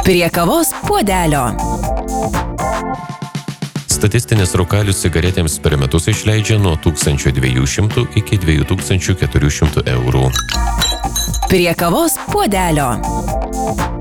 Prie kavos puodelio. Statistinis rūkalius cigaretėms per metus išleidžia nuo 1200 iki 2400 eurų. Prie kavos puodelio.